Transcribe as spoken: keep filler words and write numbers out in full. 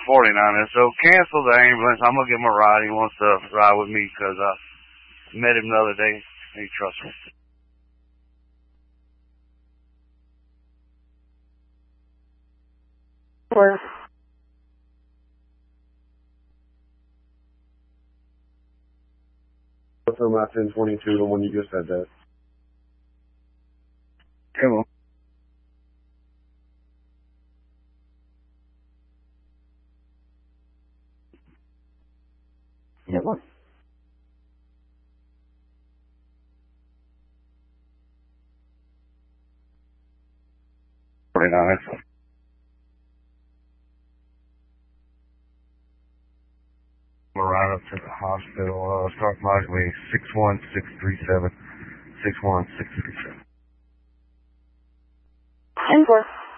forty-niner. So cancel the ambulance. I'm gonna give him a ride. He wants to ride with me because I met him the other day. He trusts me. Where? From my ten twenty-two, the one you just said that. Come on. It was. forty-nine. We'll ride up to the hospital. Uh, start flight way six one six three seven. six one six three seven. ten four.